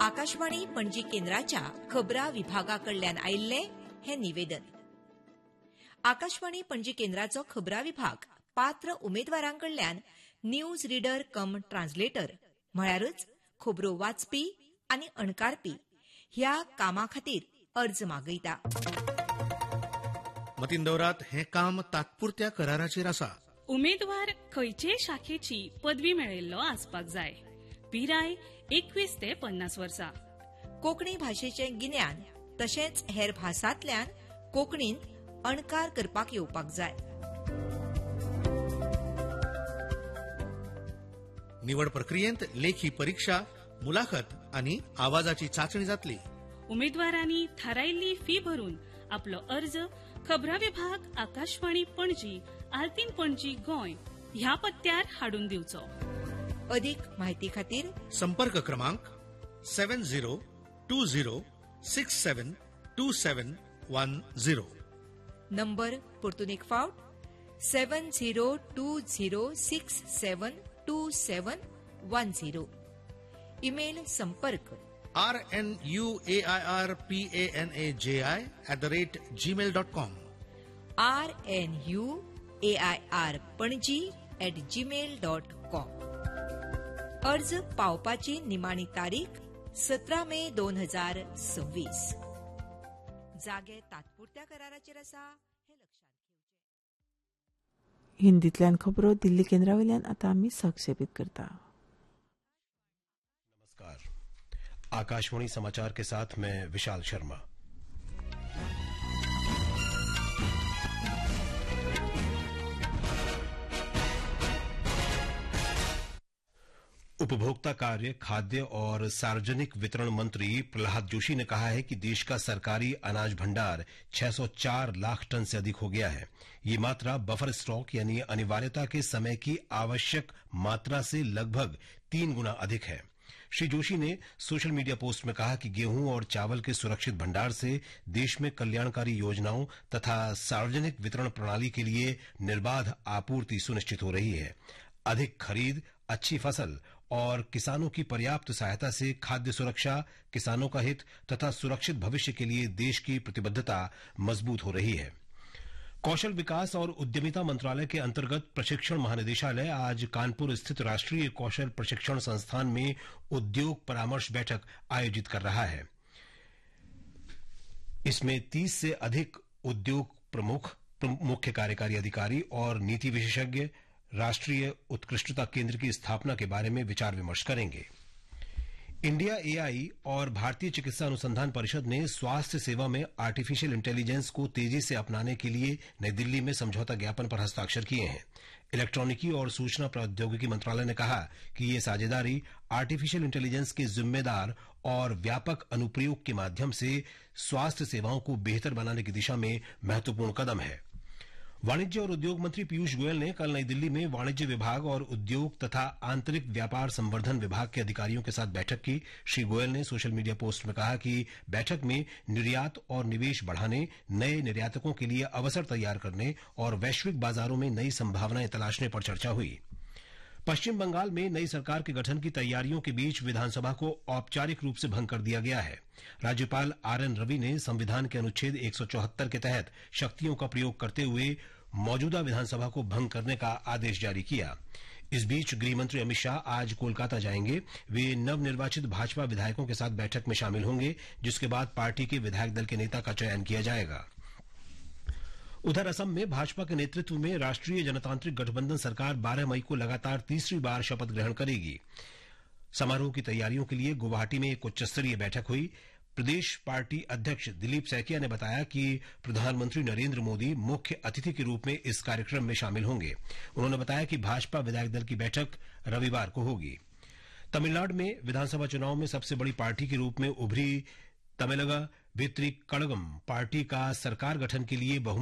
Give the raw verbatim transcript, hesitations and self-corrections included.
आकाशवाणी पणजी केंद्राच्या खबरां विभागाकडल्यान आयिल्ले हे निवेदन. आकाशवाणी पणजी केंद्राचो खबरां विभाग पात्र उमेदवारांकडल्यान न्यूज रिडर कम ट्रान्सलेटर म्हळ्यारच खबरो वाचपी आनी अणकारपी ह्या कामा खातीर अर्ज मागयता. मतीन दवरात हे काम तात्पुरत्या कराराचेर आसा. उमेदवार खंयचे शाखेची पदवी मेळयल्लो आसपाक जाय. पिराय एकवीस ते पन्नास वर्सां. कोंकणी भाशेचें गिन्यान तशेंच हेर भासांतल्यान कोंकणींत अणकार करपाक येवपाक जाय. निवड प्रक्रियेंत लेखी परीक्षा, मुलाखत आनी आवाजाची चांचणी जातली. उमेदवारांनी थारायिल्ली फी भरून आपलो अर्ज खबरां विभाग, आकाशवाणी पणजी, आल्तीन पणजी, गोंय ह्या पत्त्यार हाडून दिवचो. अदीक म्हायती खातीर संपर्क क्रमांक seven zero to zero six seven to seven one zero. Number परतून एक फावट seven zero to zero six seven to seven one zero. Email संपर्क are N U A I R P A N A J I at the rate Gmail dot com. Are N U A I R Panaji at Gmail dot com. अर्ज पावपाची निमाणी तारीख सतरा मे दोन हजार सव्वीस. जागे तात्पुरत्या कराराचेर आसा हे लक्षात घेवचे. हिंदीतल्यान खबरो दिल्ली केंद्रावयल्यान आतां आमी संक्षेपीत करता. नमस्कार, आकाशवाणी समाचार के साथ मैं विशाल शर्मा. उपभोक्ता कार्य, खाद्य और सार्वजनिक वितरण मंत्री प्रहलाद जोशी ने कहा है कि देश का सरकारी अनाज भंडार छह सौ चार लाख टन से अधिक हो गया है. ये मात्रा बफर स्टॉक यानी अनिवार्यता के समय की आवश्यक मात्रा से लगभग तीन गुना अधिक है. श्री जोशी ने सोशल मीडिया पोस्ट में कहा कि गेहूं और चावल के सुरक्षित भंडार से देश में कल्याणकारी योजनाओं तथा सार्वजनिक वितरण प्रणाली के लिए निर्बाध आपूर्ति सुनिश्चित हो रही है. अधिक खरीद, अच्छी फसल और किसानों की पर्याप्त सहायता से खाद्य सुरक्षा, किसानों का हित तथा सुरक्षित भविष्य के लिए देश की प्रतिबद्धता मजबूत हो रही है. कौशल विकास और उद्यमिता मंत्रालय के अंतर्गत प्रशिक्षण महानिदेशालय आज कानपुर स्थित राष्ट्रीय कौशल प्रशिक्षण संस्थान में उद्योग परामर्श बैठक आयोजित कर रहा है. इसमें तीस से अधिक उद्योग प्रमुख, मुख्य कार्यकारी अधिकारी और नीति विशेषज्ञ राष्ट्रीय उत्कृष्टता केंद्र की स्थापना के बारे में विचार विमर्श करेंगे. इंडिया एआई और भारतीय चिकित्सा अनुसंधान परिषद ने स्वास्थ्य सेवा में आर्टिफिशियल इंटेलिजेंस को तेजी से अपनाने के लिए नई दिल्ली में समझौता ज्ञापन पर हस्ताक्षर किए हैं. इलेक्ट्रॉनिकी और सूचना प्रौद्योगिकी मंत्रालय ने कहा कि ये साझेदारी आर्टिफिशियल इंटेलिजेंस के जिम्मेदार और व्यापक अनुप्रयोग के माध्यम से स्वास्थ्य सेवाओं को बेहतर बनाने की दिशा में महत्वपूर्ण कदम है. वाणिज्य और उद्योग मंत्री पीयूष गोयल ने कल नई दिल्ली में वाणिज्य विभाग और उद्योग तथा आंतरिक व्यापार संवर्धन विभाग के अधिकारियों के साथ बैठक की. श्री गोयल ने सोशल मीडिया पोस्ट में कहा कि बैठक में निर्यात और निवेश बढ़ाने, नए निर्यातकों के लिए अवसर तैयार करने और वैश्विक बाजारों में नई संभावनाएं तलाशने पर चर्चा हुई. पश्चिम बंगाल में नई सरकार के गठन की तैयारियों के बीच विधानसभा को औपचारिक रूप से भंग कर दिया गया है. राज्यपाल आर एन रवि ने संविधान के अनुच्छेद एक सौ चौहत्तर के तहत शक्तियों का प्रयोग करते हुए मौजूदा विधानसभा को भंग करने का आदेश जारी किया. इस बीच गृहमंत्री अमित शाह आज कोलकाता जाएंगे. वे नवनिर्वाचित भाजपा विधायकों के साथ बैठक में शामिल होंगे, जिसके बाद पार्टी के विधायक दल के नेता का चयन किया जाएगा. उधर असम में भाजपा के नेतृत्व में राष्ट्रीय जनतांत्रिक गठबंधन सरकार बारह मई को लगातार तीसरी बार शपथ ग्रहण करेगी. समारोह की तैयारियों के लिए गुवाहाटी में एक उच्चस्तरीय बैठक हुई. प्रदेश पार्टी अध्यक्ष दिलीप सैकिया ने बताया कि प्रधानमंत्री नरेंद्र मोदी मुख्य अतिथि के रूप में इस कार्यक्रम में शामिल होंगे. उन्होंने बताया कि भाजपा विधायक दल की बैठक रविवार को होगी. तमिलनाडु में विधानसभा चुनाव में सबसे बड़ी पार्टी के रूप में उभरी तमिलगा वित्री कड़गम पार्टी का सरकार गठन के लिए बहुमत